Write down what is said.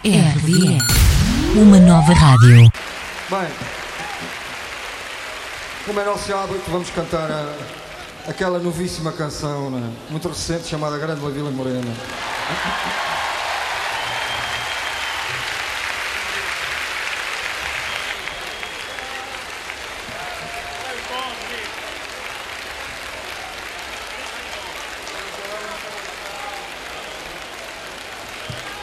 RDS, uma nova rádio. Bem, como é nosso hábito, vamos cantar aquela novíssima canção, né? Muito recente, chamada Grande Vila Morena.